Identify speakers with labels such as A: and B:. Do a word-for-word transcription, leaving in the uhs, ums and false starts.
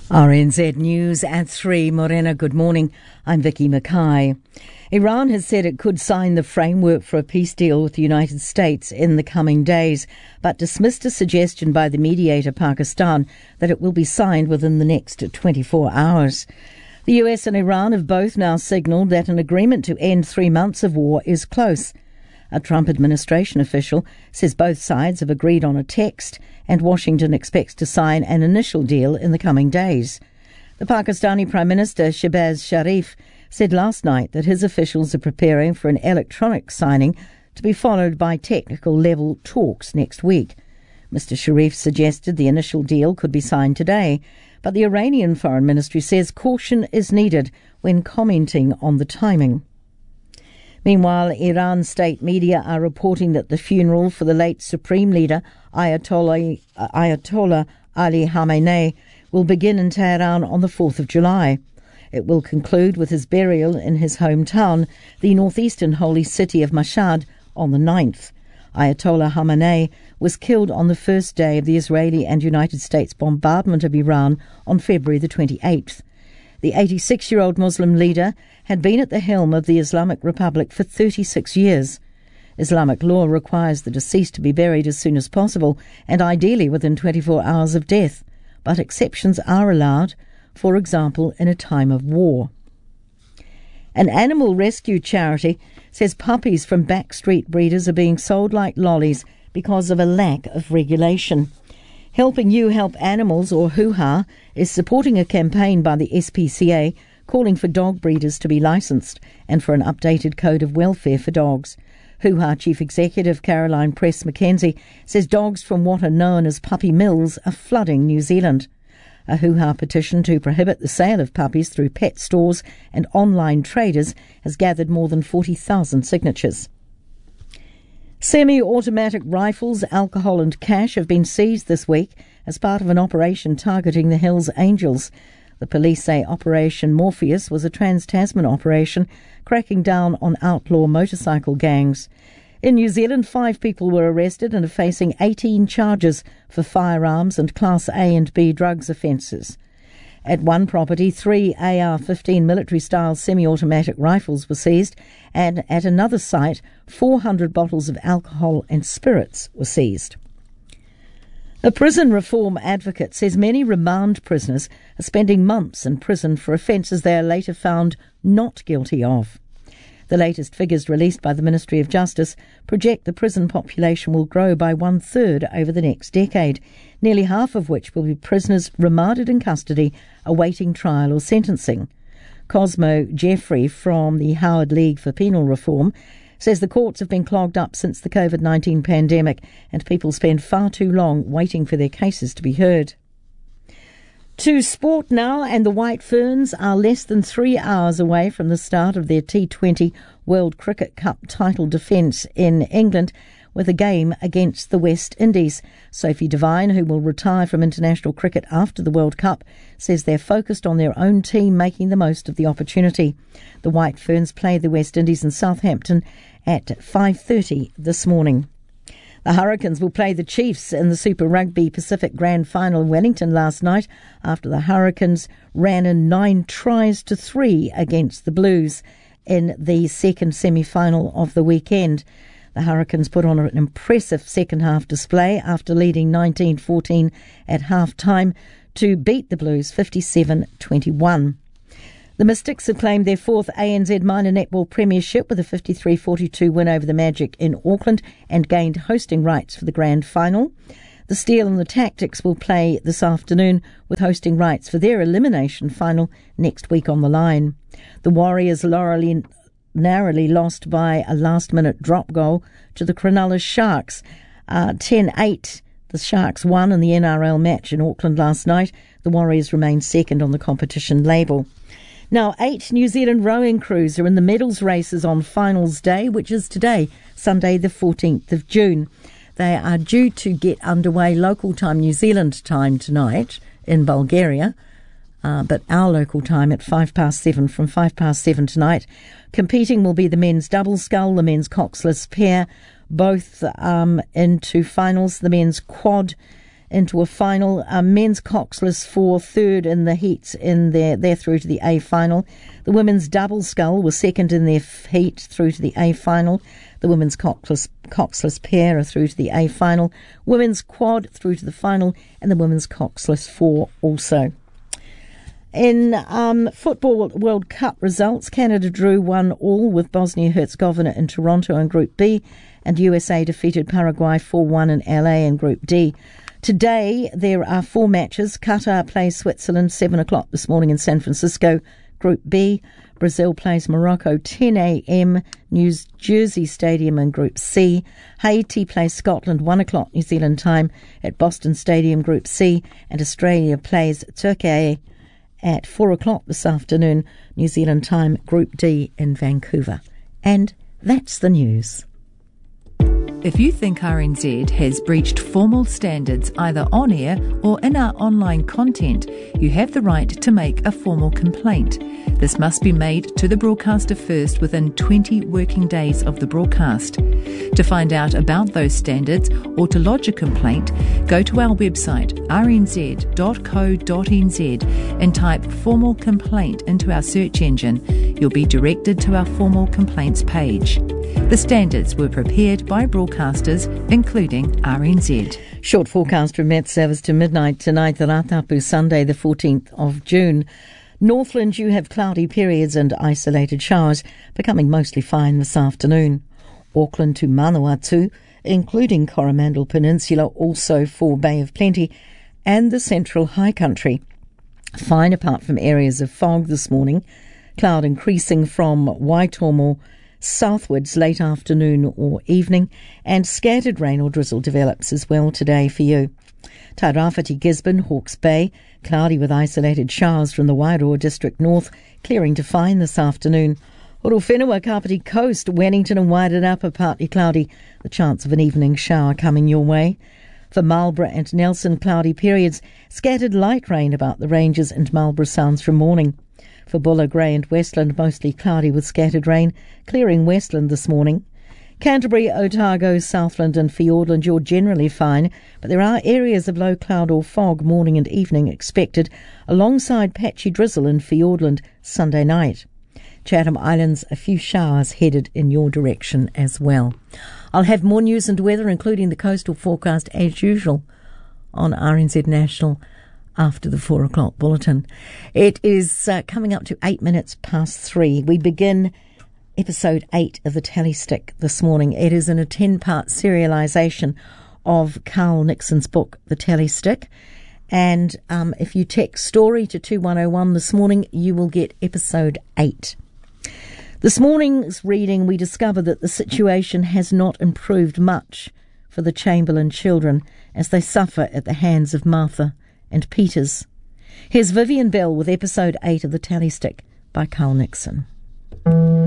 A: R N Z News at three. Morena, good morning. I'm Vicky Mackay. Iran has said it could sign the framework for a peace deal with the United States in the coming days, but dismissed a suggestion by the mediator, Pakistan, that it will be signed within the next twenty-four hours. The U S and Iran have both now signalled that an agreement to end three months of war is close. A Trump administration official says both sides have agreed on a text and Washington expects to sign an initial deal in the coming days. The Pakistani Prime Minister Shehbaz Sharif said last night that his officials are preparing for an electronic signing to be followed by technical level talks next week. Mister Sharif suggested the initial deal could be signed today, but the Iranian Foreign Ministry says caution is needed when commenting on the timing. Meanwhile, Iran state media are reporting that the funeral for the late Supreme Leader Ayatollah, Ayatollah Ali Khamenei will begin in Tehran on the fourth of July. It will conclude with his burial in his hometown, the northeastern holy city of Mashhad, on the ninth. Ayatollah Khamenei was killed on the first day of the Israeli and United States bombardment of Iran on February the twenty-eighth. The eighty-six-year-old Muslim leader had been at the helm of the Islamic Republic for thirty-six years. Islamic law requires the deceased to be buried as soon as possible and ideally within twenty-four hours of death, but exceptions are allowed, for example, in a time of war. An animal rescue charity says puppies from backstreet breeders are being sold like lollies because of a lack of regulation. Helping You Help Animals, or Hoo-Ha, is supporting a campaign by the S P C A calling for dog breeders to be licensed and for an updated code of welfare for dogs. Hoo-Ha Chief Executive Caroline Press-McKenzie says dogs from what are known as puppy mills are flooding New Zealand. A Hoo-Ha petition to prohibit the sale of puppies through pet stores and online traders has gathered more than forty thousand signatures. Semi-automatic rifles, alcohol and cash have been seized this week as part of an operation targeting the Hells Angels. The police say Operation Morpheus was a trans-Tasman operation cracking down on outlaw motorcycle gangs. In New Zealand, five people were arrested and are facing eighteen charges for firearms and Class A and B drugs offences. At one property, three A R fifteen military-style semi-automatic rifles were seized, and at another site, four hundred bottles of alcohol and spirits were seized. A prison reform advocate says many remand prisoners are spending months in prison for offences they are later found not guilty of. The latest figures released by the Ministry of Justice project the prison population will grow by one-third over the next decade, nearly half of which will be prisoners remanded in custody awaiting trial or sentencing. Cosmo Jeffrey from the Howard League for Penal Reform says the courts have been clogged up since the COVID nineteen pandemic and people spend far too long waiting for their cases to be heard. To sport now, and the White Ferns are less than three hours away from the start of their T twenty World Cricket Cup title defence in England with a game against the West Indies. Sophie Devine, who will retire from international cricket after the World Cup, says they're focused on their own team making the most of the opportunity. The White Ferns play the West Indies in Southampton at five thirty this morning. The Hurricanes will play the Chiefs in the Super Rugby Pacific Grand Final in Wellington last night after the Hurricanes ran in nine tries to three against the Blues in the second semi-final of the weekend. The Hurricanes put on an impressive second-half display after leading nineteen fourteen at half-time to beat the Blues fifty-seven twenty-one. The Mystics have claimed their fourth A N Z Minor Netball Premiership with a fifty-three forty-two win over the Magic in Auckland and gained hosting rights for the Grand Final. The Steel and the Tactics will play this afternoon with hosting rights for their elimination final next week on the line. The Warriors narrowly, narrowly lost by a last-minute drop goal to the Cronulla Sharks. Uh, ten eight, the Sharks won in the N R L match in Auckland last night. The Warriors remain second on the competition label. Now, eight New Zealand rowing crews are in the medals races on finals day, which is today, Sunday the fourteenth of June. They are due to get underway local time, New Zealand time tonight in Bulgaria, uh, but our local time at five past seven, from five past seven tonight. Competing will be the men's double scull, the men's coxless pair, both um, into finals, the men's quad into a final. Uh, men's coxless four third in the heats in their they're through to the A final. The women's double scull was second in their f- heat through to the A final. The women's coxless coxless pair are through to the A final. Women's quad through to the final, and the women's coxless four also. In um, Football World Cup results, Canada drew one all with Bosnia-Herzegovina in Toronto in Group B, and U S A defeated Paraguay four one in L A in Group D. Today, there are four matches. Qatar plays Switzerland, seven o'clock this morning in San Francisco, Group B. Brazil plays Morocco, ten a.m. New Jersey Stadium in Group C. Haiti plays Scotland, one o'clock New Zealand time at Boston Stadium, Group C. And Australia plays Turkey at four o'clock this afternoon, New Zealand time, Group D in Vancouver. And that's the news.
B: If you think R N Z has breached formal standards either on air or in our online content, you have the right to make a formal complaint. This must be made to the broadcaster first within twenty working days of the broadcast. To find out about those standards or to lodge a complaint, go to our website r n z dot co dot n z and type formal complaint into our search engine. You'll be directed to our formal complaints page. The standards were prepared by broadcasters, including R N Z.
A: Short forecast from Met Service to midnight tonight, the Ratapu, Sunday the fourteenth of June. Northland, you have cloudy periods and isolated showers, becoming mostly fine this afternoon. Auckland to Manawatu, including Coromandel Peninsula, also for Bay of Plenty, and the Central High Country. Fine apart from areas of fog this morning. Cloud increasing from Waitomo southwards late afternoon or evening, and scattered rain or drizzle develops as well today for you. Tairāwhiti, Gisborne, Hawke's Bay, cloudy with isolated showers from the Wairoa district north, clearing to fine this afternoon. Orowhenua, Kapiti Coast, Wellington and Wairarapa, partly cloudy, the chance of an evening shower coming your way. For Marlborough and Nelson, cloudy periods, scattered light rain about the ranges and Marlborough Sounds from morning. For Buller, Grey and Westland, mostly cloudy with scattered rain, clearing Westland this morning. Canterbury, Otago, Southland and Fiordland, you're generally fine, but there are areas of low cloud or fog morning and evening expected, alongside patchy drizzle in Fiordland Sunday night. Chatham Islands, a few showers headed in your direction as well. I'll have more news and weather, including the coastal forecast as usual, on R N Z National after the four o'clock bulletin. It is uh, coming up to eight minutes past three. We begin episode eight of the Tally Stick this morning. It is in a ten-part serialisation of Carl Nixon's book, The Tally Stick. And um, if you text story to two one oh one this morning, you will get episode eight. This morning's reading, we discover that the situation has not improved much for the Chamberlain children as they suffer at the hands of Martha and Peters. Here's Vivian Bell with episode eight of The Tally Stick by Carl Nixon.